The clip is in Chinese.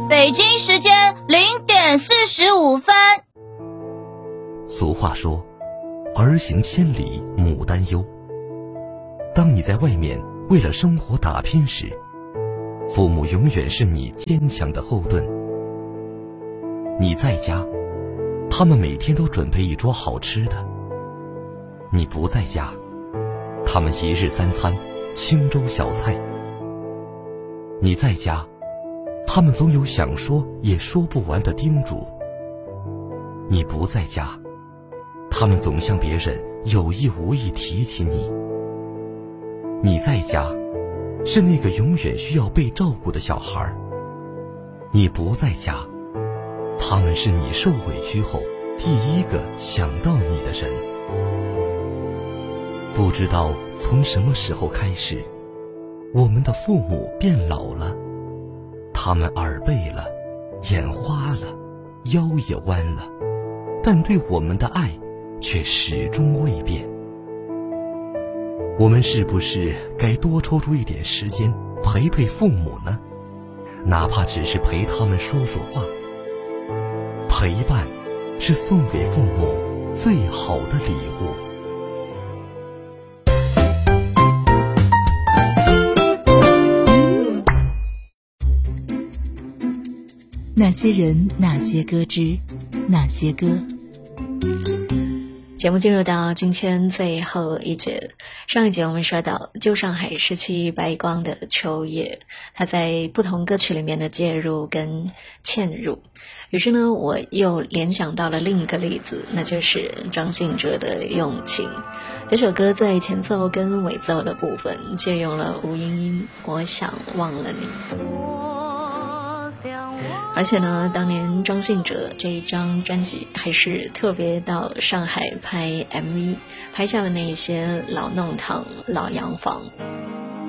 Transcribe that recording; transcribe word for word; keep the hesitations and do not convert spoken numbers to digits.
北京时间零点四十五分。 俗话说，儿行千里母担忧。当你在外面为了生活打拼时，父母永远是你坚强的后盾。你在家，他们每天都准备一桌好吃的；你不在家，他们一日三餐清粥小菜。你在家，他们总有想说也说不完的叮嘱；你不在家，他们总向别人有意无意提起你。你在家，是那个永远需要被照顾的小孩；你不在家，他们是你受委屈后第一个想到你的人。不知道从什么时候开始，我们的父母变老了，他们耳背了，眼花了，腰也弯了，但对我们的爱却始终未变。我们是不是该多抽出一点时间陪陪父母呢？哪怕只是陪他们说说话。陪伴是送给父母最好的礼物。 那些人，那些歌之那些歌。 节目进入到今天最后一节，上一节我们说到旧上海时期白光的秋叶，它在不同歌曲里面的介入跟嵌入，于是呢我又联想到了另一个例子，那就是张信哲的用情。这首歌在前奏跟尾奏的部分借用了吴英英我想忘了你，而且呢当年张信哲这一张专辑还是特别到上海拍 M V， 拍下了那些老弄堂老洋房。